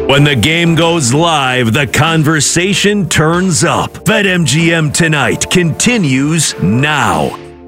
When the game goes live, the conversation turns up. BetMGM Tonight continues now.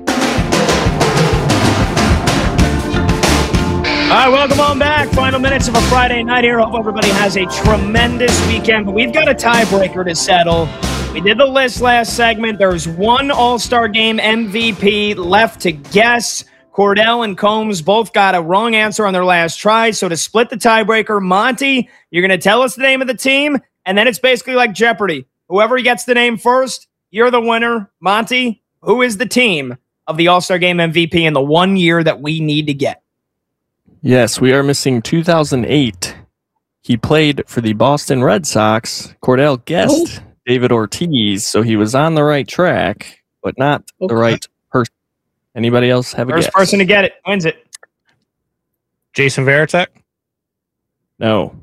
All right, welcome on back. Final minutes of a Friday night here. Hope everybody has a tremendous weekend. But we've got a tiebreaker to settle. We did the list last segment. There's one All-Star Game MVP left to guess. Cordell and Combs both got a wrong answer on their last try. So to split the tiebreaker, Monty, you're going to tell us the name of the team, and then it's basically like Jeopardy. Whoever gets the name first, you're the winner. Monty, who is the team of the All-Star Game MVP in the 1 year that we need to get? Yes, we are missing 2008. He played for the Boston Red Sox. Cordell guessed David Ortiz, so he was on the right track, but not the right person. Anybody else have a guess? First person to get it wins it. Jason Varitek? No.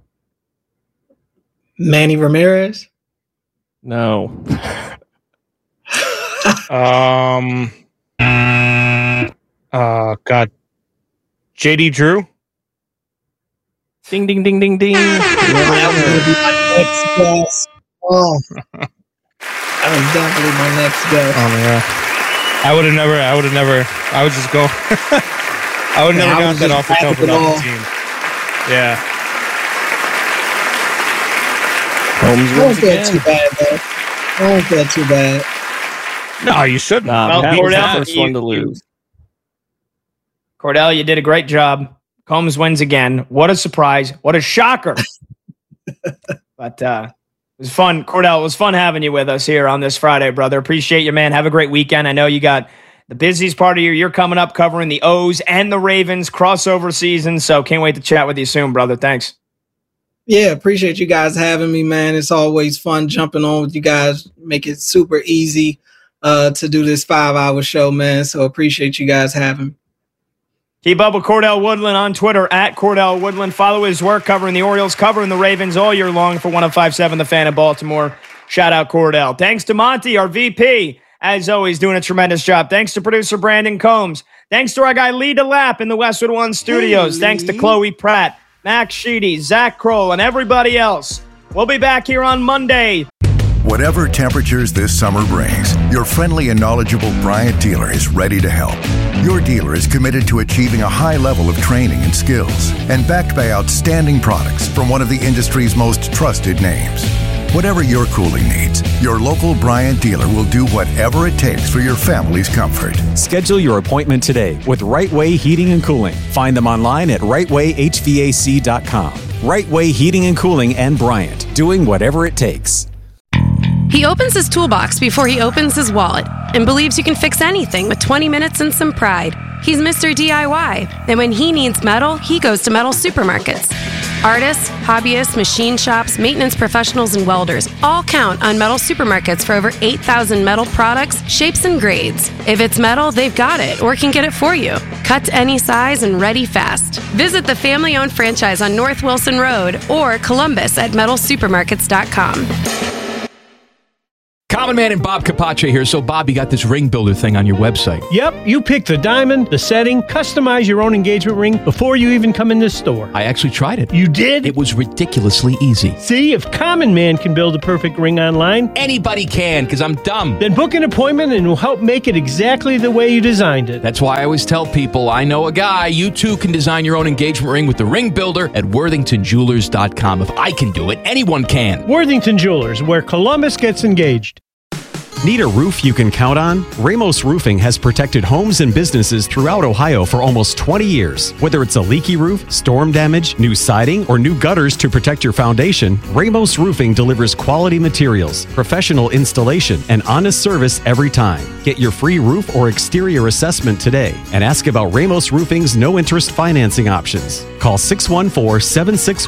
Manny Ramirez? No. God. JD Drew? Ding, ding, ding, ding, ding. That would be my next guess. Oh. That was definitely my next guess. Oh, yeah. I would just go. I would never got that off the top without the team. Yeah. Holmes I don't feel too bad, though. I don't feel too bad. No, you shouldn't. Well, Well, that was the Cordell, first one to lose. Cordell, you did a great job. Combs wins again. What a surprise. What a shocker. But it was fun. Cordell, it was fun having you with us here on this Friday, brother. Appreciate you, man. Have a great weekend. I know you got the busiest part of your year coming up covering the O's and the Ravens crossover season. So can't wait to chat with you soon, brother. Thanks. Yeah, appreciate you guys having me, man. It's always fun jumping on with you guys. Make it super easy to do this 5-hour show, man. So appreciate you guys having me. Keep up with Cordell Woodland on Twitter at Cordell Woodland. Follow his work covering the Orioles, covering the Ravens all year long for 105.7 The Fan in Baltimore. Shout out Cordell. Thanks to Monty, our VP, as always, doing a tremendous job. Thanks to producer Brandon Combs. Thanks to our guy Lee DeLapp in the Westwood One Studios. Hey. Thanks to Chloe Pratt, Max Sheedy, Zach Kroll, and everybody else. We'll be back here on Monday. Whatever temperatures this summer brings, your friendly and knowledgeable Bryant dealer is ready to help. Your dealer is committed to achieving a high level of training and skills and backed by outstanding products from one of the industry's most trusted names. Whatever your cooling needs, your local Bryant dealer will do whatever it takes for your family's comfort. Schedule your appointment today with Right Way Heating and Cooling. Find them online at rightwayhvac.com. Right Way Heating and Cooling and Bryant, doing whatever it takes. He opens his toolbox before he opens his wallet and believes you can fix anything with 20 minutes and some pride. He's Mr. DIY, and when he needs metal, he goes to Metal Supermarkets. Artists, hobbyists, machine shops, maintenance professionals, and welders all count on Metal Supermarkets for over 8,000 metal products, shapes, and grades. If it's metal, they've got it or can get it for you. Cut to any size and ready fast. Visit the family-owned franchise on North Wilson Road or Columbus at metalsupermarkets.com. Common Man and Bob Capace here. So, Bob, you got this ring builder thing on your website. Yep, you pick the diamond, the setting, customize your own engagement ring before you even come in the store. I actually tried it. You did? It was ridiculously easy. See, if Common Man can build a perfect ring online, anybody can, because I'm dumb. Then book an appointment and we'll help make it exactly the way you designed it. That's why I always tell people, I know a guy. You too can design your own engagement ring with the ring builder at worthingtonjewelers.com. If I can do it, anyone can. Worthington Jewelers, where Columbus gets engaged. Need a roof you can count on? Ramos Roofing has protected homes and businesses throughout Ohio for almost 20 years. Whether it's a leaky roof, storm damage, new siding, or new gutters to protect your foundation, Ramos Roofing delivers quality materials, professional installation, and honest service every time. Get your free roof or exterior assessment today and ask about Ramos Roofing's no-interest financing options. Call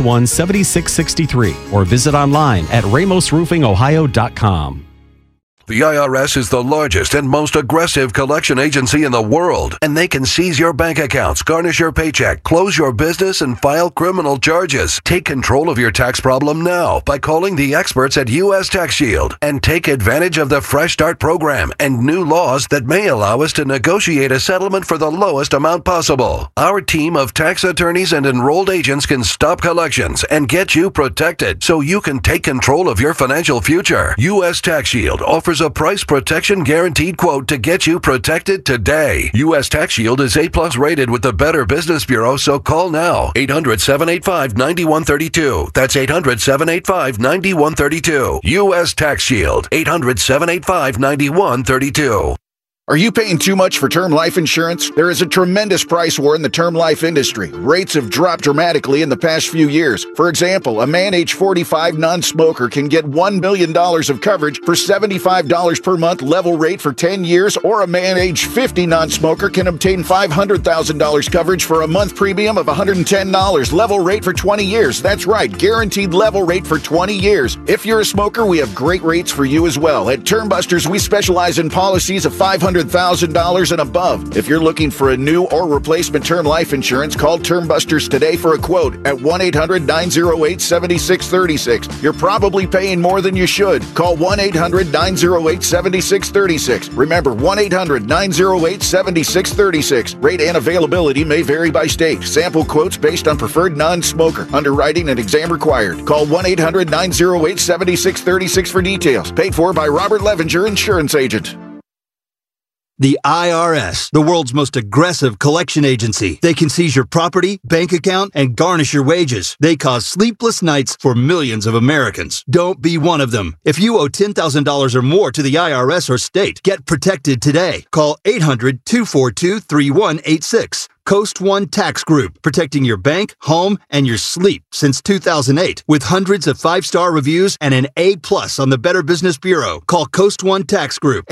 614-761-7663 or visit online at ramosroofingohio.com. The IRS is the largest and most aggressive collection agency in the world, and they can seize your bank accounts, garnish your paycheck, close your business, and file criminal charges. Take control of your tax problem now by calling the experts at U.S. Tax Shield and take advantage of the Fresh Start program and new laws that may allow us to negotiate a settlement for the lowest amount possible. Our team of tax attorneys and enrolled agents can stop collections and get you protected so you can take control of your financial future. U.S. Tax Shield offers a price protection guaranteed quote to get you protected today. U.S. Tax Shield is A+ rated with the Better Business Bureau, so call now. 800-785-9132. That's 800-785-9132. U.S. Tax Shield. 800-785-9132. Are you paying too much for term life insurance? There is a tremendous price war in the term life industry. Rates have dropped dramatically in the past few years. For example, a man age 45 non-smoker can get $1 million of coverage for $75 per month level rate for 10 years, or a man age 50 non-smoker can obtain $500,000 coverage for a month premium of $110 level rate for 20 years. That's right, guaranteed level rate for 20 years. If you're a smoker, we have great rates for you as well. At Term Busters, we specialize in policies of $500,000 and above. If you're looking for a new or replacement term life insurance, call Term Busters today for a quote at 1-800-908-7636. You're probably paying more than you should. Call 1-800-908-7636. Remember, 1-800-908-7636. Rate and availability may vary by state. Sample quotes based on preferred non-smoker. Underwriting and exam required. Call 1-800-908-7636 for details. Paid for by Robert Levenger, Insurance Agent. The IRS, the world's most aggressive collection agency. They can seize your property, bank account, and garnish your wages. They cause sleepless nights for millions of Americans. Don't be one of them. If you owe $10,000 or more to the IRS or state, get protected today. Call 800-242-3186. Coast One Tax Group, protecting your bank, home, and your sleep since 2008. With hundreds of 5-star reviews and an A+ on the Better Business Bureau. Call Coast One Tax Group,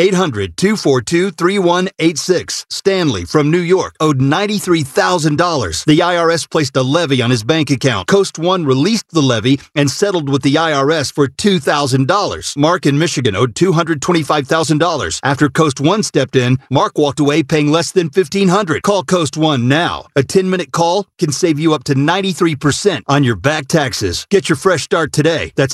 800-242-3186. Stanley from New York owed $93,000. The IRS placed a levy on his bank account. Coast One released the levy and settled with the IRS for $2,000. Mark in Michigan owed $225,000. After Coast One stepped in, Mark walked away paying less than $1,500. Call Coast One now. A 10-minute call can save you up to 93% on your back taxes. Get your fresh start today. That's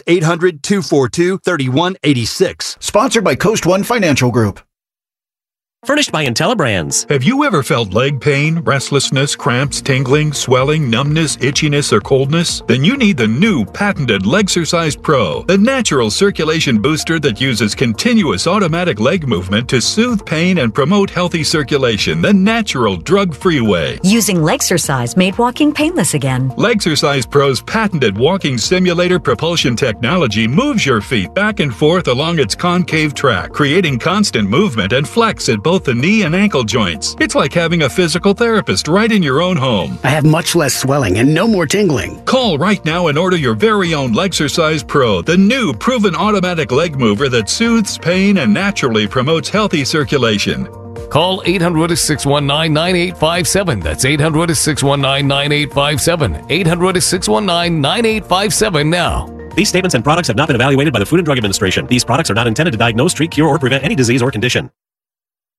800-242-3186. Sponsored by Coast One Financial Group. Furnished by IntelliBrands. Have you ever felt leg pain, restlessness, cramps, tingling, swelling, numbness, itchiness, or coldness? Then you need the new patented Legsercise Pro, the natural circulation booster that uses continuous automatic leg movement to soothe pain and promote healthy circulation the natural, drug-free way. Using Legsercise made walking painless again. Legsercise Pro's patented walking simulator propulsion technology moves your feet back and forth along its concave track, creating constant movement and flex at both the knee and ankle joints. It's like having a physical therapist right in your own home. I have much less swelling and no more tingling. Call right now and order your very own Legsercise Pro, the new proven automatic leg mover that soothes pain and naturally promotes healthy circulation. Call 800-619-9857. That's 800-619-9857. 800-619-9857 now. These statements and products have not been evaluated by the Food and Drug Administration. These products are not intended to diagnose, treat, cure, or prevent any disease or condition.